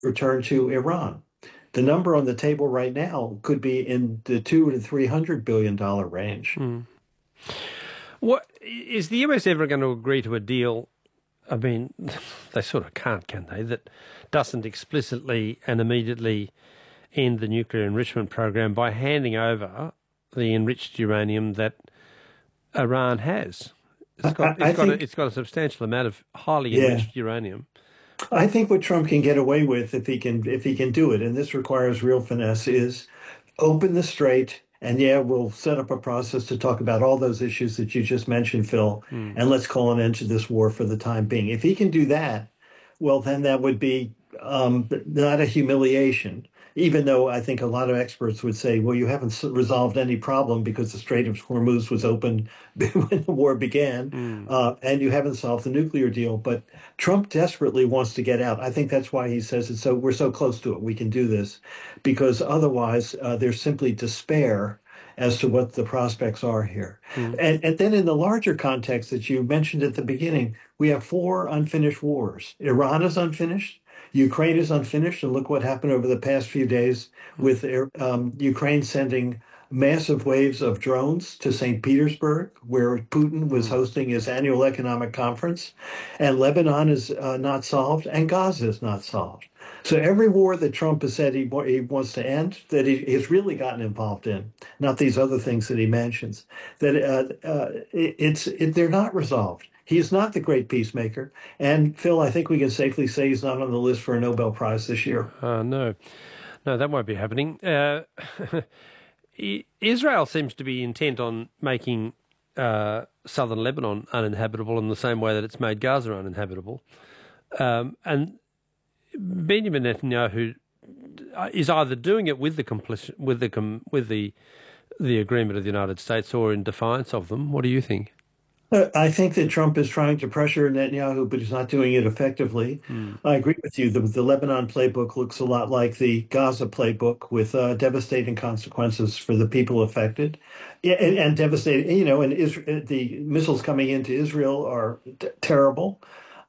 return to Iran. The number on the table right now could be in the $200 to $300 billion range. Mm. What is the US ever going to agree to a deal? I mean, they sort of can't, can they? That doesn't explicitly and immediately end the nuclear enrichment program by handing over the enriched uranium that Iran has. It's got a substantial amount of highly Yeah, enriched uranium. I think what Trump can get away with if he can do it, and this requires real finesse, is open the strait. And yeah, we'll set up a process to talk about all those issues that you just mentioned, Phil, Mm. and let's call an end to this war for the time being. If he can do that, well, then that would be not a humiliation, even though I think a lot of experts would say, well, you haven't resolved any problem because the Strait of Hormuz was open when the war began, Mm. and you haven't solved the nuclear deal. But Trump desperately wants to get out. I think that's why he says it's so we're so close to it. We can do this, because otherwise there's simply despair as to what the prospects are here. Mm. And then in the larger context that you mentioned at the beginning, we have four unfinished wars. Iran is unfinished. Ukraine is unfinished. And look what happened over the past few days with Ukraine sending massive waves of drones to St. Petersburg, where Putin was Mm. hosting his annual economic conference. And Lebanon is not solved, and Gaza is not solved. So every war that Trump has said he wants to end, that he's really gotten involved in, not these other things that he mentions, that they're not resolved. He's not the great peacemaker. And Phil, I think we can safely say he's not on the list for a Nobel Prize this year. No, no, that won't be happening. Israel seems to be intent on making southern Lebanon uninhabitable in the same way that it's made Gaza uninhabitable. And Benjamin Netanyahu is either doing it with the agreement of the United States or in defiance of them. What do you think? I think that Trump is trying to pressure Netanyahu, but he's not doing it effectively. Hmm. I agree with you. The Lebanon playbook looks a lot like the Gaza playbook, with devastating consequences for the people affected. Yeah, and devastating, and the missiles coming into Israel are terrible.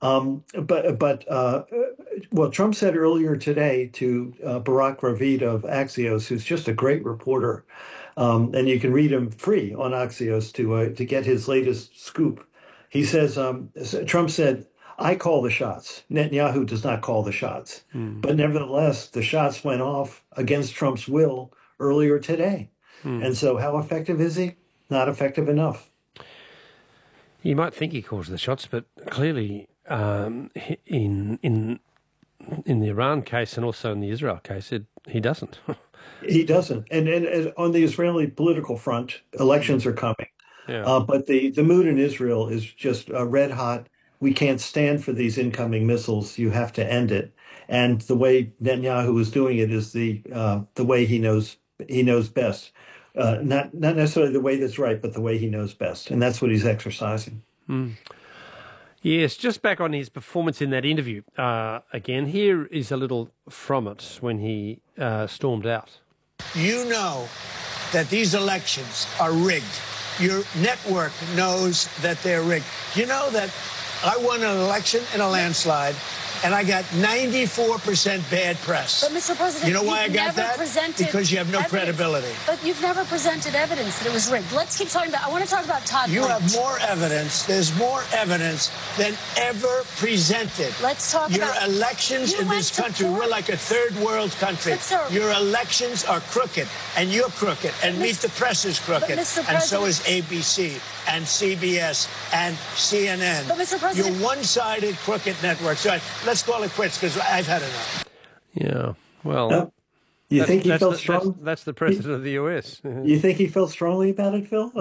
Well, Trump said earlier today to Barak Ravid of Axios, who's just a great reporter, and you can read him free on Axios to get his latest scoop. He says, Trump said, "I call the shots. Netanyahu does not call the shots." Hmm. But nevertheless, the shots went off against Trump's will earlier today. Hmm. And so how effective is he? Not effective enough. You might think he calls the shots, but clearly, in the Iran case and also in the Israel case, he doesn't. He doesn't. And on the Israeli political front, elections are coming. Yeah. But the mood in Israel is just red hot. We can't stand for these incoming missiles. You have to end it. And the way Netanyahu is doing it is the way he knows best. Not necessarily the way that's right, but the way he knows best. And that's what he's exercising. Mm. Yes, just back on his performance in that interview again. Here is a little from it when he stormed out. You know that these elections are rigged. Your network knows that they're rigged. You know that I won an election in a landslide, and I got 94% bad press. But, Mr. President, you know why I got that? Because you have no credibility. But you've never presented evidence that it was rigged. Let's keep talking about. I want to talk about Todd You Blanche. have more evidence. There's more evidence than ever presented. Let's talk Your about elections in this country. We're like a third world country. Your elections are crooked, and you're crooked, and Meet the Press is crooked, and so is ABC and CBS and CNN. But, Mr. President, you're one-sided, crooked network. So let's call it quits, because I've had enough. Yeah, well, you think he felt strong? That's the president of the US. You think he felt strongly about it, Phil?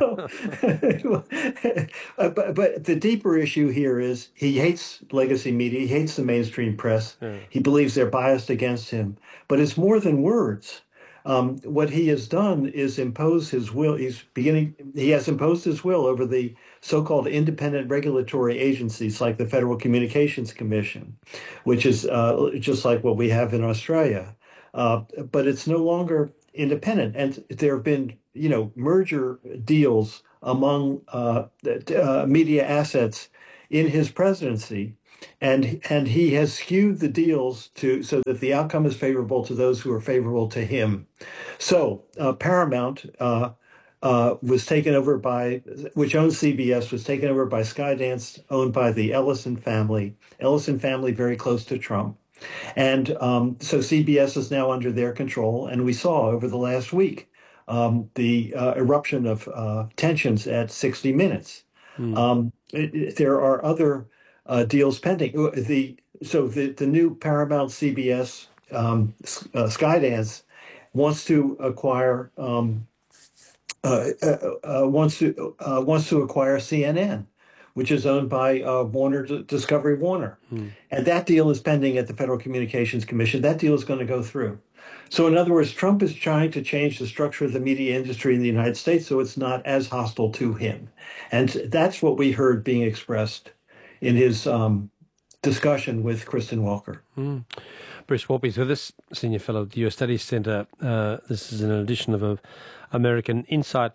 But the deeper issue here is he hates legacy media. He hates the mainstream press. Yeah. He believes they're biased against him. But it's more than words. What he has done is impose his will. He has imposed his will over the so-called independent regulatory agencies like the Federal Communications Commission, which is just like what we have in Australia. But it's no longer independent. And there have been, merger deals among media assets in his presidency and he has skewed the deals to so that the outcome is favorable to those who are favorable to him. So Paramount was taken over by, which owns CBS, was taken over by Skydance, owned by the Ellison family. Ellison family very close to Trump. And so CBS is now under their control. And we saw over the last week the eruption of tensions at 60 Minutes. There are other deals pending. The new Paramount CBS Skydance wants to acquire wants to acquire CNN, which is owned by Discovery Warner. And that deal is pending at the Federal Communications Commission. That deal is going to go through. So in other words, Trump is trying to change the structure of the media industry in the United States so it's not as hostile to him. And that's what we heard being expressed in his discussion with Kristen Welker. Bruce Warpy, with this senior fellow at the US Studies Centre. This is an edition of American Insight.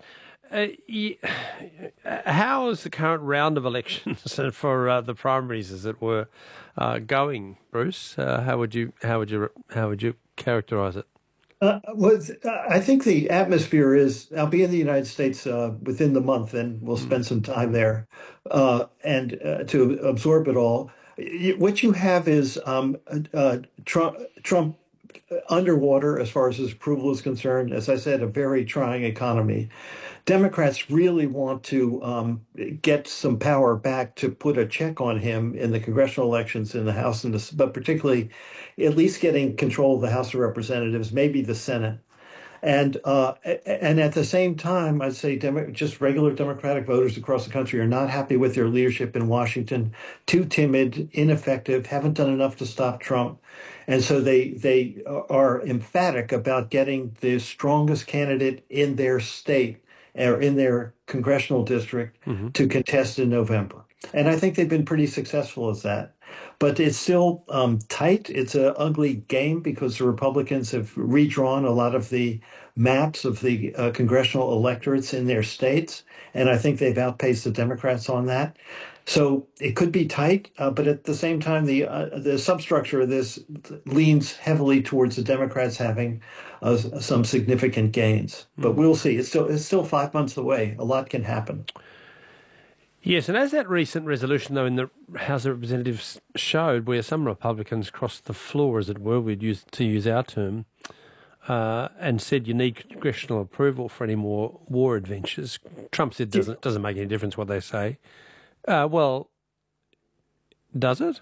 How is the current round of elections for the primaries, as it were, going, Bruce? How would you characterise it? I think the atmosphere is. I'll be in the United States within the month, and we'll spend some time there, and to absorb it all. What you have is Trump underwater as far as his approval is concerned. As I said, a very trying economy. Democrats really want to get some power back to put a check on him in the congressional elections in the House, but particularly at least getting control of the House of Representatives, maybe the Senate. And at the same time, I'd say just regular Democratic voters across the country are not happy with their leadership in Washington, too timid, ineffective, haven't done enough to stop Trump. And so they are emphatic about getting the strongest candidate in their state or in their congressional district to contest in November. And I think they've been pretty successful at that. But it's still tight. It's an ugly game because the Republicans have redrawn a lot of the maps of the congressional electorates in their states. And I think they've outpaced the Democrats on that. So it could be tight, but at the same time, the substructure of this leans heavily towards the Democrats having some significant gains. But we'll see. It's still 5 months away. A lot can happen. Yes, and as that recent resolution, though, in the House of Representatives showed, where some Republicans crossed the floor, as it were, we'd use our term, and said you need congressional approval for any more war adventures. Trump said doesn't make any difference what they say. Well, does it?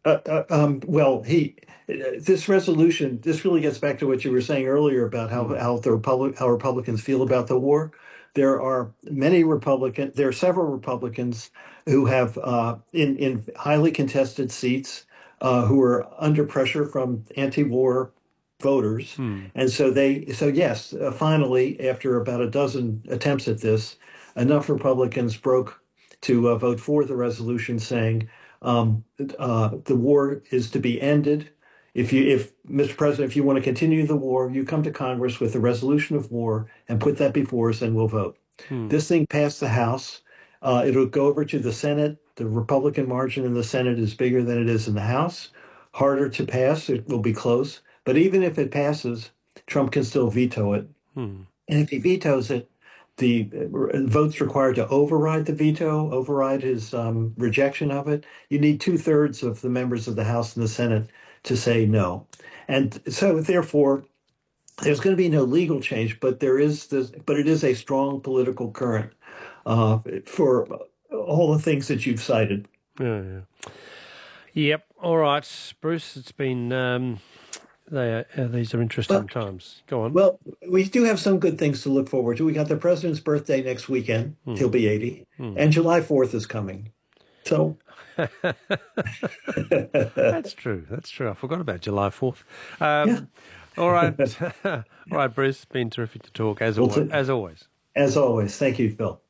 This resolution, this really gets back to what you were saying earlier about how Republicans feel about the war. There are several Republicans who have in highly contested seats who are under pressure from anti-war voters. And so yes, finally, after about a dozen attempts at this, enough Republicans broke to vote for the resolution saying the war is to be ended. If Mr. President, if you want to continue the war, you come to Congress with a resolution of war and put that before us and we'll vote. This thing passed the House. It'll go over to the Senate. The Republican margin in the Senate is bigger than it is in the House. Harder to pass. It will be close. But even if it passes, Trump can still veto it. And if he vetoes it, the votes required to override the veto, override his rejection of it, you need 2/3 of the members of the House and the Senate to say no. And so therefore, there's going to be no legal change, but it is a strong political current for all the things that you've cited. Yeah. Yep. All right, Bruce, it's been... these are interesting times. Go on. Well, we do have some good things to look forward to. We got the president's birthday next weekend. He'll be 80. And July 4th is coming. So... That's true. I forgot about July 4th. All right. All right, Bruce. It's been terrific to talk, as always. As always. Thank you, Phil.